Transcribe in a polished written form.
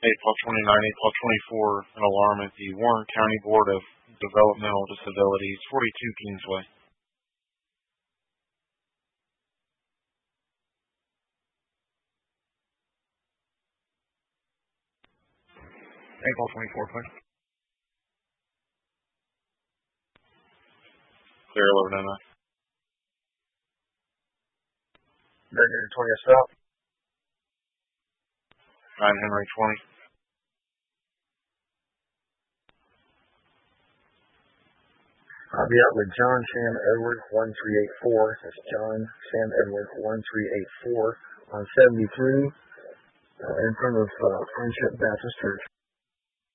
81224, an alarm at the Warren County Board of Developmental Disabilities, 42 Kingsway. April 24, please. Clear 1109. Gregory 20 South. 9 Henry 20. I'll be out with John Sam Edward 1384. That's John Sam Edward 1384 on 73 in front of Friendship Baptist Church.